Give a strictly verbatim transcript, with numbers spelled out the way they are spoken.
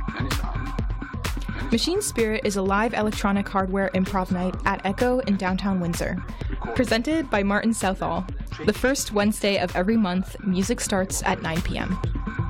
Machine Spirit is a live electronic hardware improv night at Echo in downtown Windsor. Presented by Martin Southall. The first Wednesday of every month, music starts at nine p.m.